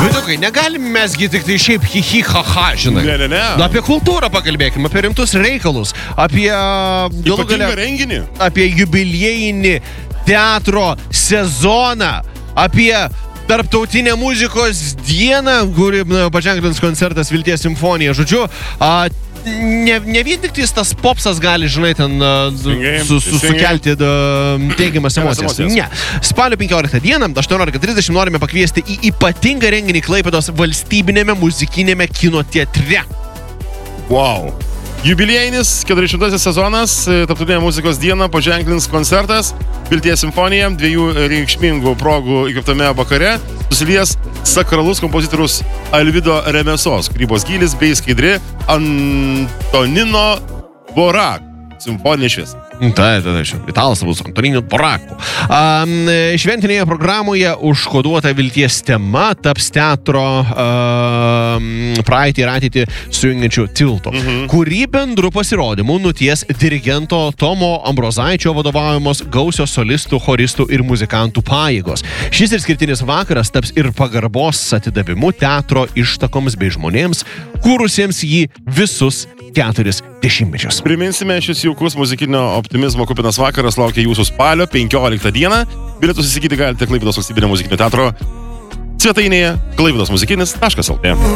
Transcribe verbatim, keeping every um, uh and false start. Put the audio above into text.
Vidukai, negalim mesgi tik tai šiaip hihi haha, žinai. Ne, ne, ne. Nu, apie kultūrą pakalbėkime, apie rimtus reikalus, apie galų Ypatingą renginį. apie jubiliejinį teatro sezoną, apie tarptautinę muzikos dieną, kuri paženklins koncertas Vilties simfonija. Žodžiu, a, ne, ne vien tik tas popsas gali, žinai, ten a, su, su, sukelti da, teigiamas emocijas. Ne. Spalio penkioliktą dieną, aštuoniolika trisdešimt, norime pakviesti į ypatingą renginį Klaipėdos valstybinėme muzikinėme kino teatre. Wow. Jubiliejinis keturiasdešimtasis sezonas, tarptautinė muzikos diena, paženklins koncertas Vilties simfonija, dviejų reikšmingų progų įkvėptame vakare susilies sakralus kompozitorius Alvydo Remesos, kūrybos gylis bei skaidri Antonino Borak simfoninė šviesa. Tai, tai, tai, italas bus Antonino Borakų. Um, šventinėje programoje užkoduota Vilties tema taps teatro um, praeitį ir ateitį sujungiančių tiltų, mhm. kurį bendru pasirodymu nuties dirigento Tomo Ambrozaičio vadovaujamos gausios solistų, choristų ir muzikantų pajėgos. Šis išskirtinis vakaras taps ir pagarbos atidavimu teatro ištakoms bei žmonėms, kūrusiems jį visus keturis dešimtmečius. Priminsime, šis jaukus muzikinio optimizmo kupinas vakaras laukia jūsų spalio penkioliktą dieną. Bilietus įsigyti galite Klaipėdos valstybinio muzikinio teatro svetainėje klaipėdos muzikinis taškas lt.